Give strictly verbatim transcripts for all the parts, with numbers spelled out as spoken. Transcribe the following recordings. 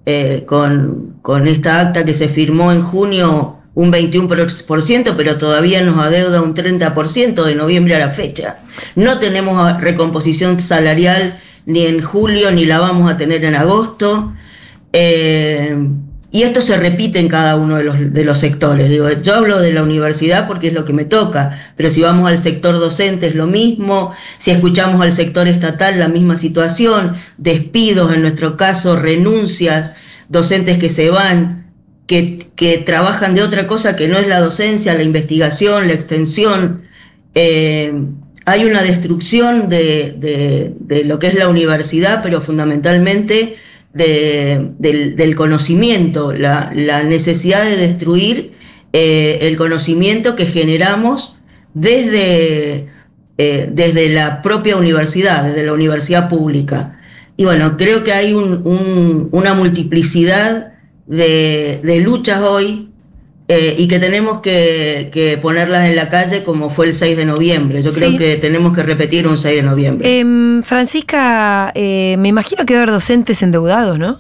eh, con, con esta acta que se firmó en junio un veintiuno por ciento, pero todavía nos adeuda un treinta por ciento de noviembre a la fecha. No tenemos recomposición salarial ni en julio, ni la vamos a tener en agosto. Eh, y esto se repite en cada uno de los, de los sectores. Digo, yo hablo de la universidad porque es lo que me toca, pero si vamos al sector docente es lo mismo, si escuchamos al sector estatal la misma situación, despidos, en nuestro caso renuncias, docentes que se van, que, que trabajan de otra cosa que no es la docencia, la investigación, la extensión. Eh, hay una destrucción de, de, de lo que es la universidad, pero fundamentalmente de, del, del conocimiento, la, la necesidad de destruir eh, el conocimiento que generamos desde, eh, desde la propia universidad, desde la universidad pública. Y bueno, creo que hay un, un, una multiplicidad de, de luchas hoy eh, y que tenemos que, que ponerlas en la calle como fue el seis de noviembre. Yo creo sí. que tenemos que repetir un seis de noviembre. Eh, Francisca, eh, me imagino que va a haber docentes endeudados, ¿no?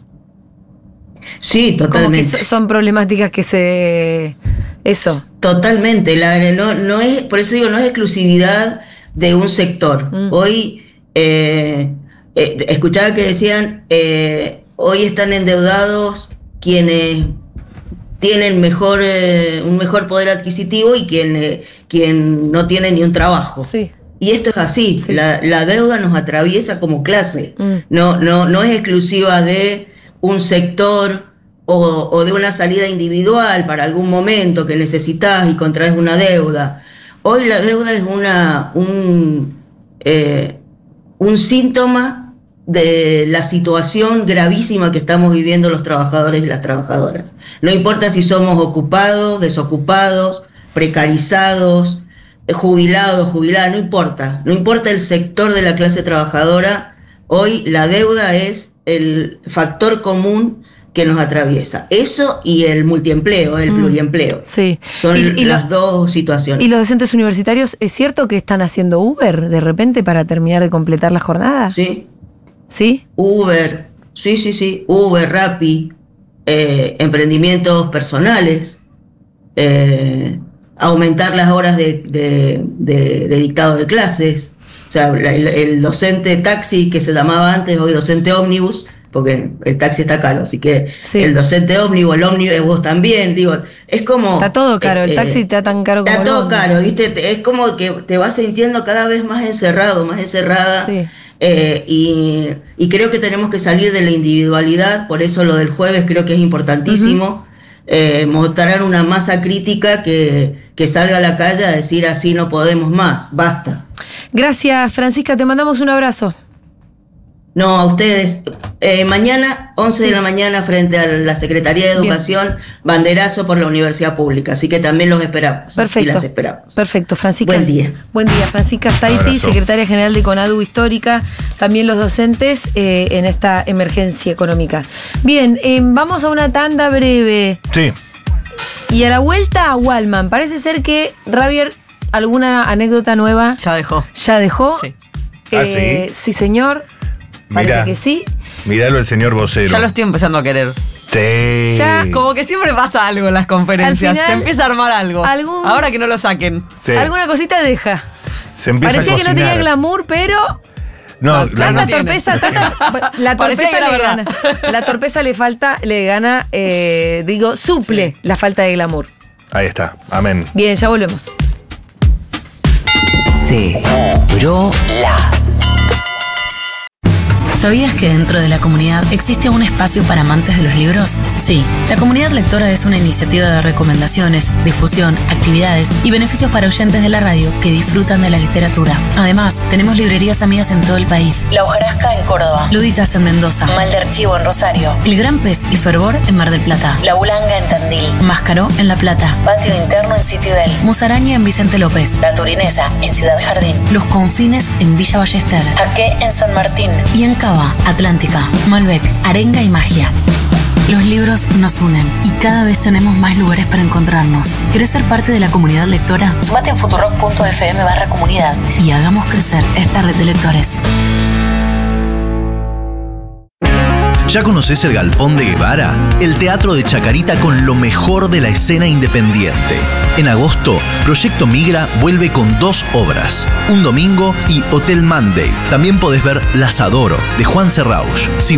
Sí, totalmente. Como que son problemáticas que se... Eso. Totalmente. La, no, no es, por eso digo, no es exclusividad de un sector. Mm. Hoy eh, eh, escuchaba que decían, eh, hoy están endeudados quienes tienen mejor, eh, un mejor poder adquisitivo y quien, eh, quien no tiene ni un trabajo. Sí. Y esto es así, sí. la, la deuda nos atraviesa como clase, mm. no, no, no es exclusiva de un sector o, o de una salida individual para algún momento que necesitas y contraes una deuda. Hoy la deuda es una, un, eh, un síntoma de la situación gravísima que estamos viviendo los trabajadores y las trabajadoras. No importa si somos ocupados, desocupados, precarizados, jubilados, jubiladas, no importa. No importa el sector de la clase trabajadora, hoy la deuda es el factor común que nos atraviesa. Eso y el multiempleo, el mm, pluriempleo. Sí. Son y, y las los, dos situaciones. ¿Y los docentes universitarios, es cierto que están haciendo Uber de repente para terminar de completar la jornada? Sí. ¿Sí? Uber, sí, sí, sí, Uber, Rappi, eh, emprendimientos personales, eh, aumentar las horas de, de, de, de dictado de clases. O sea, el, el docente taxi que se llamaba antes, hoy docente ómnibus, porque el taxi está caro, así que sí. el docente ómnibus, el ómnibus también, digo, es como... Está todo caro, eh, el taxi está tan caro como Está todo caro, ¿viste? Es como que te vas sintiendo cada vez más encerrado, más encerrada. Sí. Eh, y, y creo que tenemos que salir de la individualidad, por eso lo del jueves creo que es importantísimo, uh-huh. eh, mostrar una masa crítica que, que salga a la calle a decir así no podemos más, basta. Gracias, Francisca, te mandamos un abrazo. No, a ustedes. Eh, mañana, once sí. de la mañana, frente a la Secretaría de Educación, bien. Banderazo por la Universidad Pública. Así que también los esperamos. Perfecto. Y las esperamos. Perfecto, Francisca. Buen día. Buen día, Francisca Staiti, secretaria general de CONADU Histórica. También los docentes eh, en esta emergencia económica. Bien, eh, vamos a una tanda breve. Sí. Y a la vuelta a Wallman. Parece ser que Javier, ¿alguna anécdota nueva? Ya dejó. ¿Ya dejó? Sí. Eh, ¿Ah, sí? Sí, señor. Parece Mirá, que sí. Miralo el señor vocero. Ya lo estoy empezando a querer. Sí. Ya. Como que siempre pasa algo en las conferencias. Al final, se empieza a armar algo. Algún, Ahora que no lo saquen. Sí. Alguna cosita deja. Se empieza Parecía a que no cocinar. tenía glamour, pero... No, No, Tanta no, torpeza, tanta, la Parecía torpeza que le era gana. La torpeza le falta, le gana, eh, digo, suple sí. la falta de glamour. Ahí está, amén. Bien, ya volvemos. Segurola. ¿Sabías que dentro de la comunidad existe un espacio para amantes de los libros? Sí, la Comunidad Lectora es una iniciativa de recomendaciones, difusión, actividades y beneficios para oyentes de la radio que disfrutan de la literatura. Además, tenemos librerías amigas en todo el país. La Hojarasca en Córdoba, Luditas en Mendoza, Mal de Archivo en Rosario, El Gran Pez y Fervor en Mar del Plata, La Bulanga en Tandil, Máscaro en La Plata, Patio Interno en Citibel, Musaraña en Vicente López, La Turinesa en Ciudad Jardín, Los Confines en Villa Ballester, Jaque en San Martín y en Cava, Atlántica, Malbec, Arenga y Magia. Los libros nos unen y cada vez tenemos más lugares para encontrarnos. ¿Querés ser parte de la comunidad lectora? Sumate en futurock punto f m barra comunidad y hagamos crecer esta red de lectores. ¿Ya conoces el Galpón de Guevara? El teatro de Chacarita con lo mejor de la escena independiente. En agosto, Proyecto Migra vuelve con dos obras, Un Domingo y Hotel Monday. También podés ver Las Adoro, de Juan Serrauch.